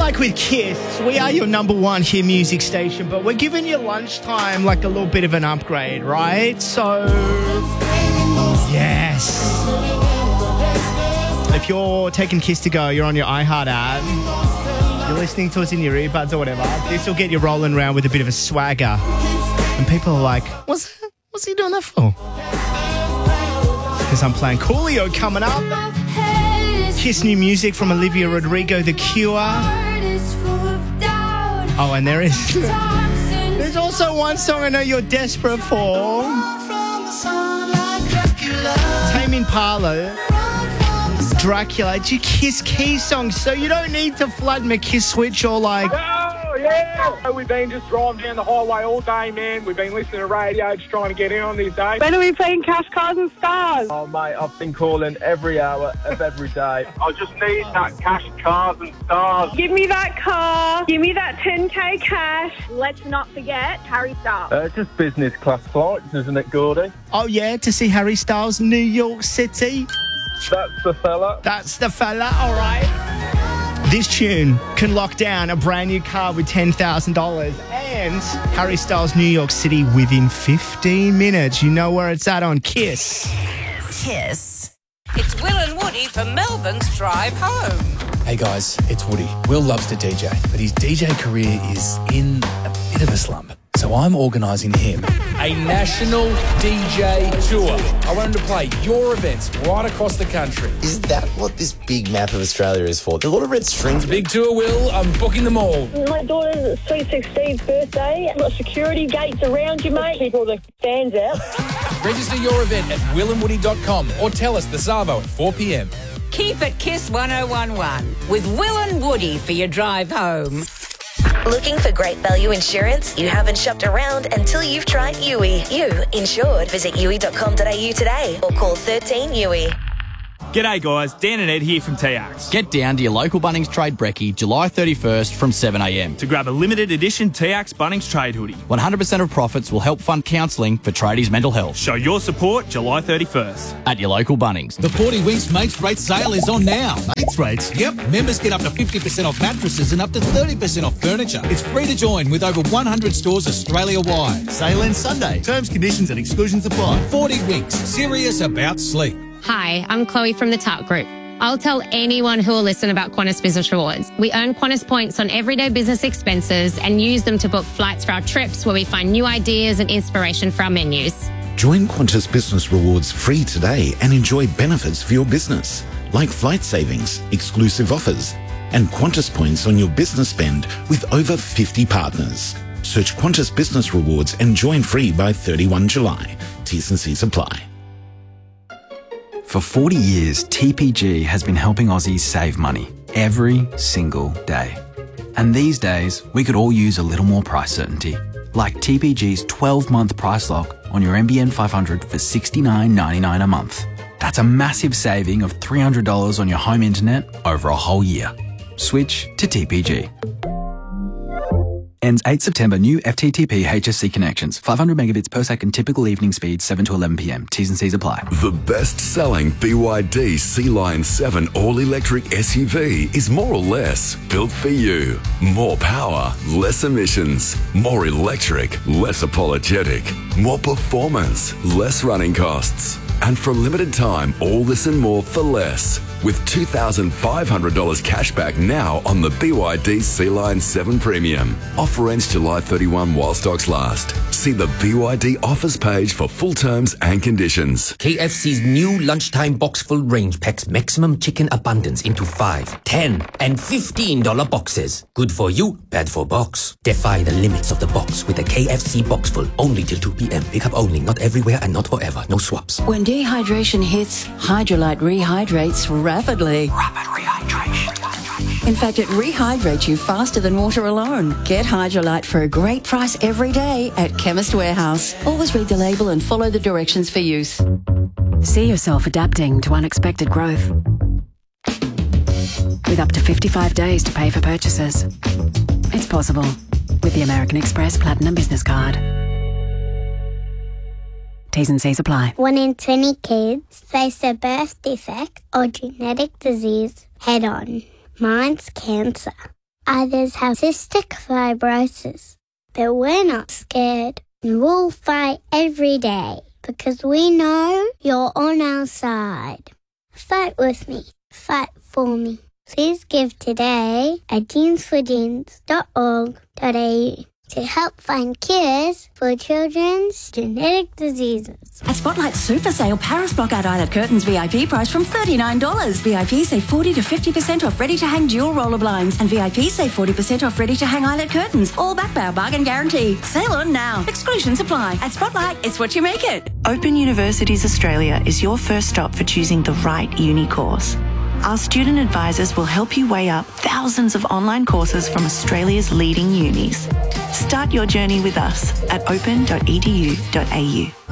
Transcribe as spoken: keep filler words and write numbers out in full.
like with Kiss, we are your number one hit music station, but we're giving you lunchtime like a little bit of an upgrade, right? So, yes. If you're taking Kiss to go, you're on your iHeart app, you're listening to us in your earbuds or whatever, this will get you rolling around with a bit of a swagger. And people are like, what's, what's he doing that for? Because I'm playing Coolio coming up. Kiss new music from Olivia Rodrigo, The Cure. Oh, and there is... There's also one song I know you're desperate for. Tame Impala, Dracula. It's your Kiss Key song, so you don't need to flood my Kiss switch or like... Oh, yeah! We've been just driving down the highway all day, man. We've been listening to radio, just trying to get in on these days. When are we playing Cash, Cars and Stars? Oh, mate, I've been calling every hour of every day. I just need that Cash, Cars and Stars. Give me that car. Give me that ten K cash. Let's not forget Harry Styles. Uh, just business class flights, isn't it, Gordy? Oh, yeah, to see Harry Styles, New York City. That's the fella. That's the fella, all right. This tune can lock down a brand new car with ten thousand dollars and Harry Styles, New York City within fifteen minutes. You know where it's at on Kiss. Kiss. It's Will and Woody for Melbourne's Drive Home. Hey guys, it's Woody. Will loves to D J, but his D J career is in a bit of a slump. So I'm organising him a national D J tour. I want him to play your events right across the country. Is that what this big map of Australia is for? There's a lot of red strings. Big tour, Will. I'm booking them all. My daughter's sweet sixteenth birthday. I've got security gates around you, mate. Keep all the fans out. Register your event at will and woody dot com or tell us the Savo at four p.m. Keep it Kiss one oh one one with Will and Woody for your drive home. Looking for great value insurance? You haven't shopped around until you've tried U I. You insured. Visit u i dot com dot a u today or call thirteen U I. G'day guys, Dan and Ed here from T Axe. Get down to your local Bunnings Trade Brekkie July thirty-first from seven a.m. to grab a limited edition T Axe Bunnings Trade hoodie. one hundred percent of profits will help fund counselling for tradies' mental health. Show your support July thirty-first. At your local Bunnings. The forty Winks Mates Rate sale is on now. Mates Rates? Yep. Members get up to fifty percent off mattresses and up to thirty percent off furniture. It's free to join with over one hundred stores Australia-wide. Sale ends Sunday. Terms, conditions and exclusions apply. forty Winks. Serious about sleep. Hi, I'm Chloe from the Tart Group. I'll tell anyone who will listen about Qantas Business Rewards. We earn Qantas points on everyday business expenses and use them to book flights for our trips where we find new ideas and inspiration for our menus. Join Qantas Business Rewards free today and enjoy benefits for your business, like flight savings, exclusive offers, and Qantas points on your business spend with over fifty partners. Search Qantas Business Rewards and join free by thirty-first of July. T's and C's apply. For forty years, T P G has been helping Aussies save money every single day. And these days, we could all use a little more price certainty, like T P G's twelve-month price lock on your N B N five hundred for sixty-nine ninety-nine a month. That's a massive saving of three hundred dollars on your home internet over a whole year. Switch to T P G. Ends eighth of September. New F T T P H S C connections. five hundred megabits per second. Typical evening speed seven to eleven p.m. T's and C's apply. The best-selling B Y D Sea Lion seven all-electric S U V is more or less built for you. More power, less emissions. More electric, less apologetic. More performance, less running costs. And for a limited time, all this and more for less. With two thousand five hundred dollars cash back now on the B Y D Sea Lion seven Premium. Offer ends July thirty-first while stocks last. See the B Y D offers page for full terms and conditions. K F C's new lunchtime box full range packs maximum chicken abundance into five, ten, and fifteen dollar boxes. Good for you, bad for box. Defy the limits of the box with the K F C box full only till two p.m. Pick up only, not everywhere and not forever. No swaps. When dehydration hits, Hydrolite rehydrates rapidly. Rapid rehydration. In fact, it rehydrates you faster than water alone. Get Hydrolite for a great price every day at Chemist Warehouse. Always read the label and follow the directions for use. See yourself adapting to unexpected growth. With up to fifty-five days to pay for purchases. It's possible with the American Express Platinum Business Card. T's and C's apply. One in twenty kids face a birth defect or genetic disease head on. Mine's cancer. Others have cystic fibrosis. But we're not scared, and we'll fight every day because we know you're on our side. Fight with me. Fight for me. Please give today at genes for genes dot org dot a u to help find cures for children's genetic diseases. At Spotlight Super Sale, Paris Blockout Eyelet Curtains V I P price from thirty-nine dollars. V I P save forty to fifty percent off ready-to-hang dual roller blinds. And V I P save forty percent off ready-to-hang eyelet curtains. All backed by our bargain guarantee. Sale on now. Exclusions apply. At Spotlight, it's what you make it. Open Universities Australia is your first stop for choosing the right uni course. Our student advisors will help you weigh up thousands of online courses from Australia's leading unis. Start your journey with us at open dot e d u dot a u.